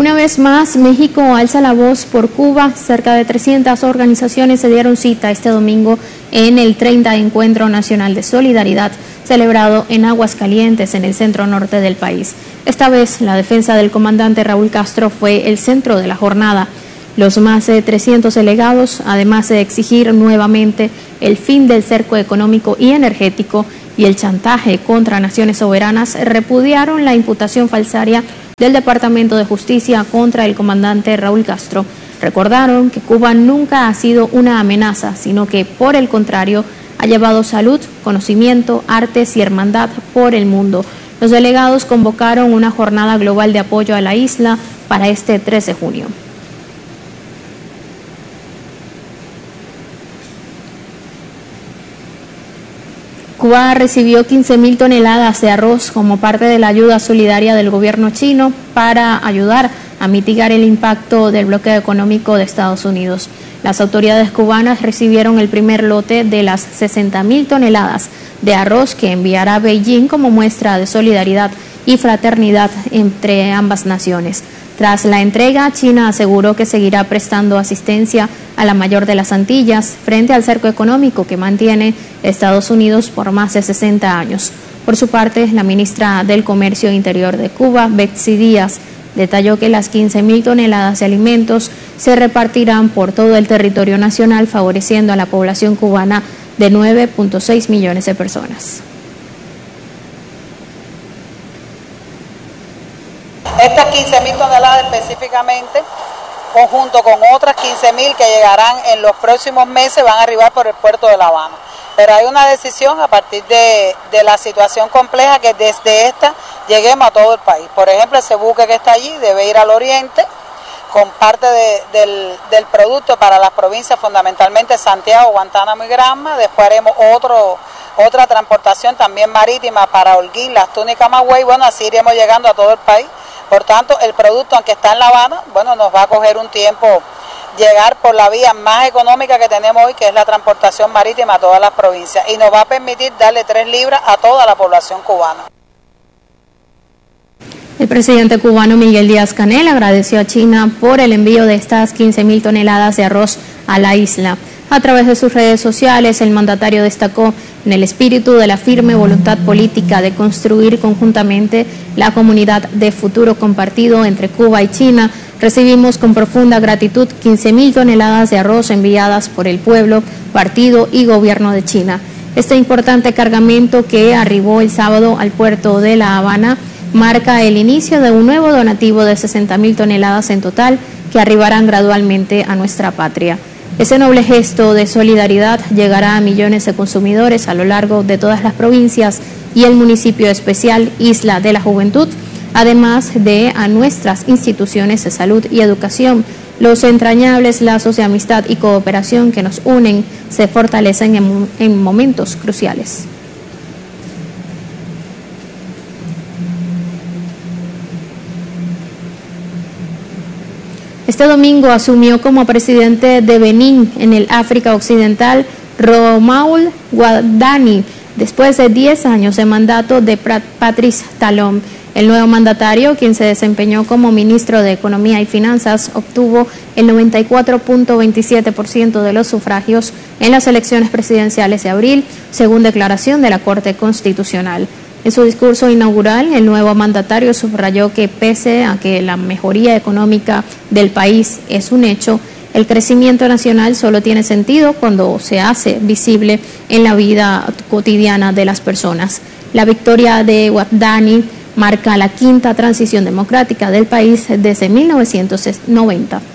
Una vez más, México alza la voz por Cuba. Cerca de 300 organizaciones se dieron cita este domingo en el 30 Encuentro Nacional de Solidaridad, celebrado en Aguascalientes, en el centro norte del país. Esta vez, la defensa del comandante Raúl Castro fue el centro de la jornada. Los más de 300 delegados, además de exigir nuevamente el fin del cerco económico y energético y el chantaje contra naciones soberanas, repudiaron la imputación falsaria del Departamento de Justicia contra el comandante Raúl Castro. Recordaron que Cuba nunca ha sido una amenaza, sino que, por el contrario, ha llevado salud, conocimiento, artes y hermandad por el mundo. Los delegados convocaron una jornada global de apoyo a la isla para este 3 de junio. Cuba recibió 15.000 toneladas de arroz como parte de la ayuda solidaria del gobierno chino para ayudar a mitigar el impacto del bloqueo económico de Estados Unidos. Las autoridades cubanas recibieron el primer lote de las 60.000 toneladas de arroz que enviará Beijing como muestra de solidaridad y fraternidad entre ambas naciones. Tras la entrega, China aseguró que seguirá prestando asistencia a la mayor de las Antillas frente al cerco económico que mantiene Estados Unidos por más de 60 años. Por su parte, la ministra del Comercio Interior de Cuba, Betsy Díaz, detalló que las 15.000 toneladas de alimentos se repartirán por todo el territorio nacional, favoreciendo a la población cubana de 9.6 millones de personas. Estas 15.000 toneladas específicamente, conjunto con otras 15.000 que llegarán en los próximos meses, van a arribar por el puerto de La Habana. Pero hay una decisión a partir de la situación compleja que desde esta lleguemos a todo el país. Por ejemplo, ese buque que está allí debe ir al oriente con parte del producto para las provincias, fundamentalmente Santiago, Guantánamo y Granma. Después haremos otra transportación también marítima para Holguín, Las Tunas y Camagüey. Bueno, así iremos llegando a todo el país. Por tanto, el producto, aunque está en La Habana, bueno, nos va a coger un tiempo llegar por la vía más económica que tenemos hoy, que es la transportación marítima a todas las provincias, y nos va a permitir darle 3 libras a toda la población cubana. El presidente cubano Miguel Díaz-Canel agradeció a China por el envío de estas 15.000 toneladas de arroz a la isla. A través de sus redes sociales, el mandatario destacó en el espíritu de la firme voluntad política de construir conjuntamente la comunidad de futuro compartido entre Cuba y China. Recibimos con profunda gratitud 15.000 toneladas de arroz enviadas por el pueblo, partido y gobierno de China. Este importante cargamento que arribó el sábado al puerto de La Habana marca el inicio de un nuevo donativo de 60.000 toneladas en total que arribarán gradualmente a nuestra patria. Ese noble gesto de solidaridad llegará a millones de consumidores a lo largo de todas las provincias y el municipio especial Isla de la Juventud, además de a nuestras instituciones de salud y educación. Los entrañables lazos de amistad y cooperación que nos unen se fortalecen en momentos cruciales. Este domingo asumió como presidente de Benín en el África Occidental Romuald Wadani, después de 10 años de mandato de Patrice Talon. El nuevo mandatario, quien se desempeñó como ministro de Economía y Finanzas, obtuvo el 94.27% de los sufragios en las elecciones presidenciales de abril, según declaración de la Corte Constitucional. En su discurso inaugural, el nuevo mandatario subrayó que pese a que la mejoría económica del país es un hecho, el crecimiento nacional solo tiene sentido cuando se hace visible en la vida cotidiana de las personas. La victoria de Wadani marca la quinta transición democrática del país desde 1990.